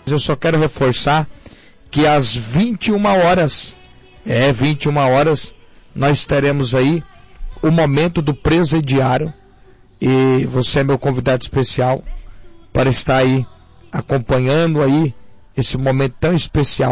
Eu só quero reforçar que às 21 horas, 21 horas, nós teremos aí o momento do presidiário, e você é meu convidado especial para estar aí acompanhando aí esse momento tão especial.